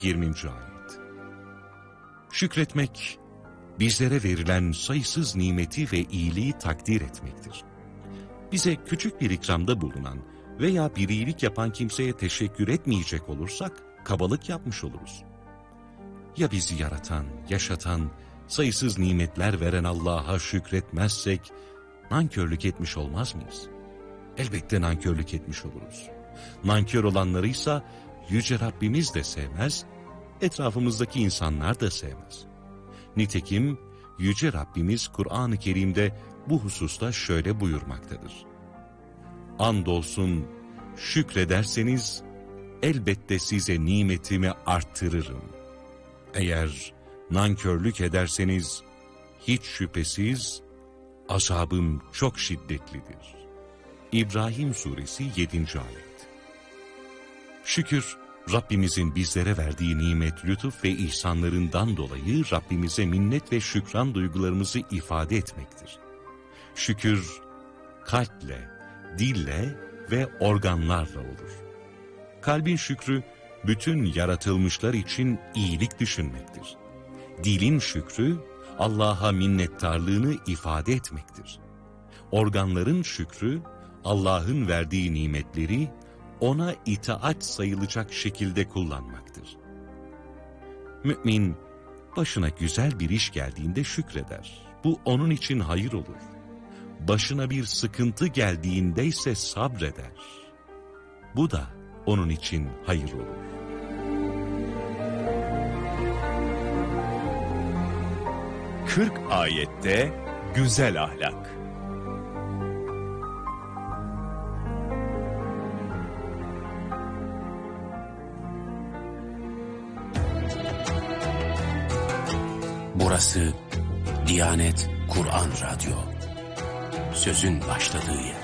20. Ayet. Şükretmek, bizlere verilen sayısız nimeti ve iyiliği takdir etmektir. Bize küçük bir ikramda bulunan veya bir iyilik yapan kimseye teşekkür etmeyecek olursak, kabalık yapmış oluruz. Ya bizi yaratan, yaşatan, sayısız nimetler veren Allah'a şükretmezsek, nankörlük etmiş olmaz mıyız? Elbette nankörlük etmiş oluruz. Nankör olanlarıysa Yüce Rabbimiz de sevmez, etrafımızdaki insanlar da sevmez. Nitekim Yüce Rabbimiz Kur'an-ı Kerim'de bu hususta şöyle buyurmaktadır. Andolsun şükrederseniz elbette size nimetimi arttırırım. Eğer nankörlük ederseniz hiç şüphesiz azabım çok şiddetlidir. İbrahim Suresi 7. Ayet. Şükür, Rabbimizin bizlere verdiği nimet, lütuf ve ihsanlarından dolayı Rabbimize minnet ve şükran duygularımızı ifade etmektir. Şükür, kalple, dille ve organlarla olur. Kalbin şükrü, bütün yaratılmışlar için iyilik düşünmektir. Dilin şükrü, Allah'a minnettarlığını ifade etmektir. Organların şükrü, Allah'ın verdiği nimetleri ona itaat sayılacak şekilde kullanmaktır. Mümin, başına güzel bir iş geldiğinde şükreder. Bu onun için hayır olur. Başına bir sıkıntı geldiğinde ise sabreder. Bu da onun için hayır olur. Kırk ayette güzel ahlak. Burası Diyanet Kur'an Radyo. Sözün başladığı yer.